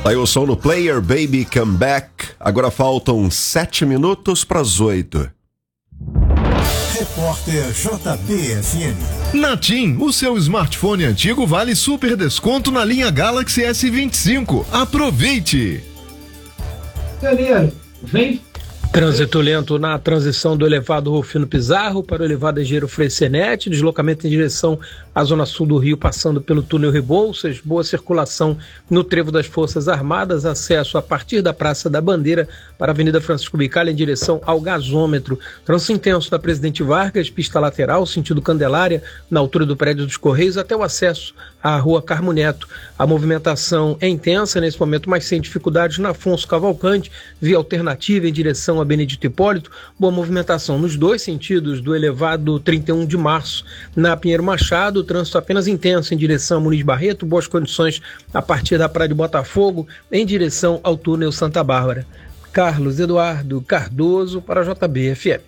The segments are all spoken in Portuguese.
Tá aí o som no Player Baby Come Back. Agora faltam 7 minutos para as 8. Repórter JBFM. Na TIM, o seu smartphone antigo vale super desconto na linha Galaxy S25. Aproveite! Janeiro, vem. Trânsito lento na transição do elevado Rufino Pizarro para o elevado Engenheiro Freixenet, deslocamento em direção à zona sul do Rio, passando pelo túnel Rebouças, boa circulação no trevo das Forças Armadas, acesso a partir da Praça da Bandeira para a Avenida Francisco Bicalha em direção ao gasômetro. Trânsito intenso da Presidente Vargas, pista lateral, sentido Candelária, na altura do prédio dos Correios, até o acesso à Rua Carmo Neto. A movimentação é intensa nesse momento, mas sem dificuldades na Afonso Cavalcante, via alternativa em direção a Benedito Hipólito. Boa movimentação nos dois sentidos do elevado 31 de março. Na Pinheiro Machado, o trânsito apenas intenso em direção a Muniz Barreto, boas condições a partir da Praia de Botafogo, em direção ao túnel Santa Bárbara. Carlos Eduardo Cardoso para a JBFM.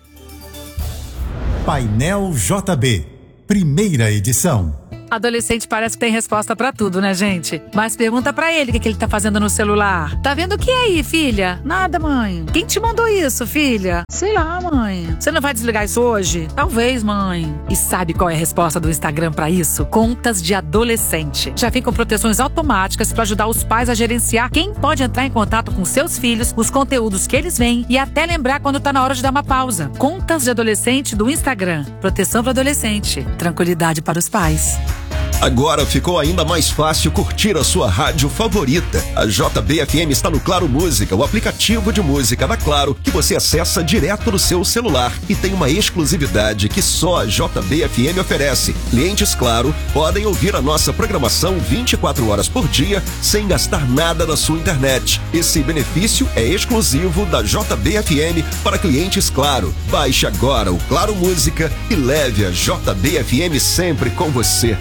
Painel JB, primeira edição. Adolescente parece que tem resposta pra tudo, né, gente? Mas pergunta pra ele o que ele tá fazendo no celular. Tá vendo o que aí, filha? Nada, mãe. Quem te mandou isso, filha? Sei lá, mãe. Você não vai desligar isso hoje? Talvez, mãe. E sabe qual é a resposta do Instagram pra isso? Contas de adolescente. Já vem com proteções automáticas pra ajudar os pais a gerenciar quem pode entrar em contato com seus filhos, os conteúdos que eles veem e até lembrar quando tá na hora de dar uma pausa. Contas de adolescente do Instagram. Proteção para adolescente. Tranquilidade para os pais. Agora ficou ainda mais fácil curtir a sua rádio favorita. A JBFM está no Claro Música, o aplicativo de música da Claro, que você acessa direto no seu celular e tem uma exclusividade que só a JBFM oferece. Clientes Claro podem ouvir a nossa programação 24 horas por dia, sem gastar nada na sua internet. Esse benefício é exclusivo da JBFM para clientes Claro. Baixe agora o Claro Música e leve a JBFM sempre com você.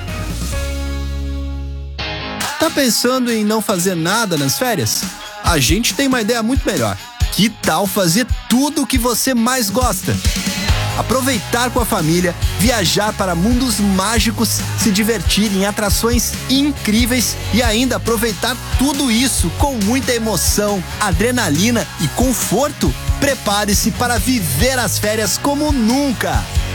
Tá pensando em não fazer nada nas férias? A gente tem uma ideia muito melhor. Que tal fazer tudo o que você mais gosta? Aproveitar com a família, viajar para mundos mágicos, se divertir em atrações incríveis e ainda aproveitar tudo isso com muita emoção, adrenalina e conforto? Prepare-se para viver as férias como nunca!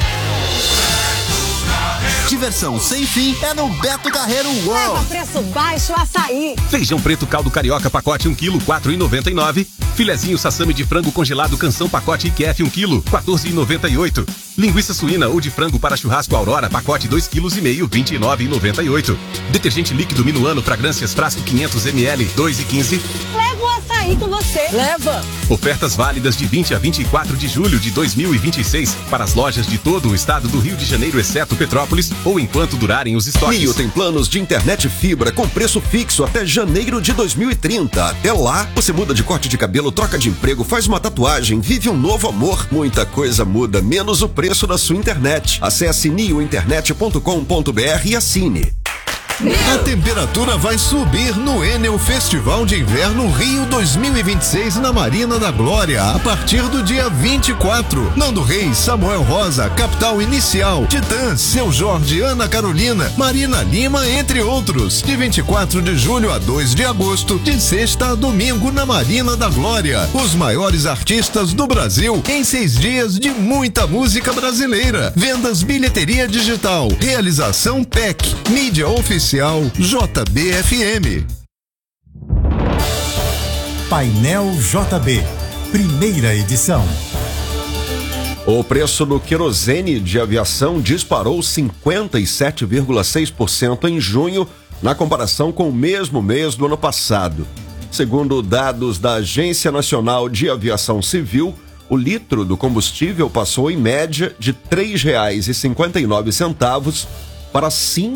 Diversão sem fim é no Beto Carreiro World. Leva preço baixo açaí. Feijão preto caldo carioca pacote 1 kg, 4,99. Filezinho sassami de frango congelado canção pacote IQF 1 kg, 14,98. Linguiça suína ou de frango para churrasco Aurora pacote 2,5 kg, 29,98. Detergente líquido Minuano fragrâncias frasco 500 ml, 2,15. Leva o açaí com você. Leva. Ofertas válidas de 20 a 24 de julho de 2026 para as lojas de todo o estado do Rio de Janeiro, exceto Petrópolis, ou enquanto durarem os estoques. Nio tem planos de internet fibra com preço fixo até janeiro de 2030. Até lá, você muda de corte de cabelo, troca de emprego, faz uma tatuagem, vive um novo amor. Muita coisa muda, menos o preço da sua internet. Acesse niointernet.com.br e assine. A temperatura vai subir no Enel Festival de Inverno Rio 2026 na Marina da Glória, a partir do dia 24. Nando Reis, Samuel Rosa, Capital Inicial, Titãs, Seu Jorge, Ana Carolina, Marina Lima, entre outros. De 24 de julho a 2 de agosto, de sexta a domingo na Marina da Glória. Os maiores artistas do Brasil em 6 dias de muita música brasileira. Vendas bilheteria digital. Realização PEC. Mídia oficial JBFM. Painel JB, primeira edição. O preço do querosene de aviação disparou 57,6% em junho, na comparação com o mesmo mês do ano passado. Segundo dados da Agência Nacional de Aviação Civil, o litro do combustível passou em média de R$ 3,59 para R$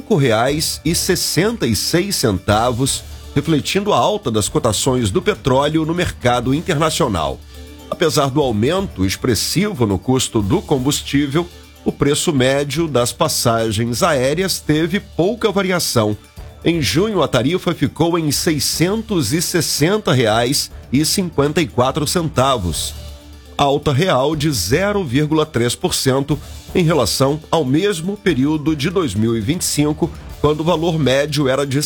5,66, refletindo a alta das cotações do petróleo no mercado internacional. Apesar do aumento expressivo no custo do combustível, o preço médio das passagens aéreas teve pouca variação. Em junho, a tarifa ficou em R$ 660,54, alta real de 0,3% em relação ao mesmo período de 2025 quando o valor médio era de R$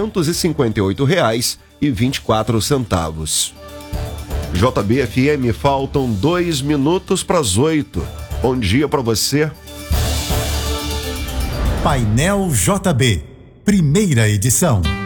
658,24. JB-FM, faltam 2 minutos para as 8. Bom dia para você. Painel JB, primeira edição.